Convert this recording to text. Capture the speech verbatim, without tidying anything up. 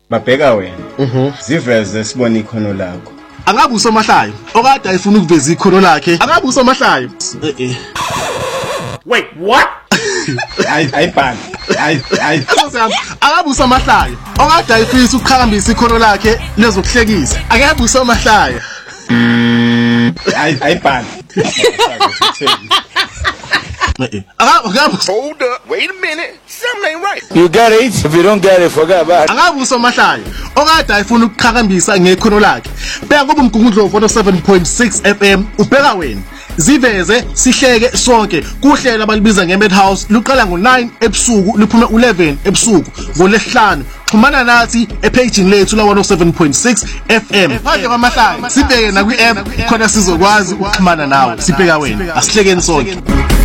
babheka wena mhm ziveze sibona ikhono lakho angabe usomahlayo okade ayifuna ukuveza ikhono lakhe angabe usomahlayo eh eh wait what ay ayibhani ay ay angabe usomahlayo okade ayifisa ukuqhakambisa ikhono lakhe lezokuhlekisa angabe usomahlayo ay ayibhani hold up wait a minute something ain't right you got it if you don't get it forget about it angabe usomahlayo okade ayifuna ukuqhakambisa ngekhono lakhe beka kuba umgungundlo one oh seven point six F M ubheka wena ziveze sihleke sonke kuhlela abalibiza ngeMadhouse luqala ngo nine ebusuku luphume eleven ebusuku ngolesihlanu xhumana nathi epage lethu la one oh seven point six F M manje kwamahlaya sibheke na kwi app khona sizokwazi ukuxhumana nawe sibheka wena asihlekeni sonke.